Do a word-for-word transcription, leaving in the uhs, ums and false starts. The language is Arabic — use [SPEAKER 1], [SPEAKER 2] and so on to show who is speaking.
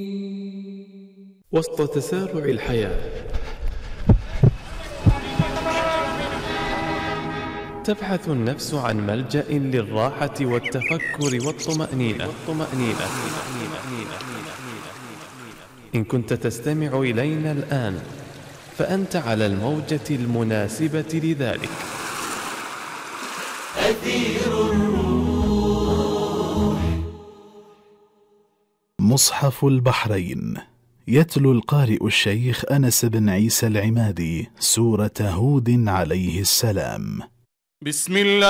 [SPEAKER 1] وسط تسارع الحياة تبحث النفس عن ملجأ للراحة والتفكر والطمأنينة. إن كنت تستمع إلينا الآن فأنت على الموجة المناسبة لذلك.
[SPEAKER 2] أثير الروح.
[SPEAKER 3] مصحف البحرين. يتلو القارئ الشيخ أنس بن عيسى العمادي سورة هود عليه السلام.
[SPEAKER 4] بسم الله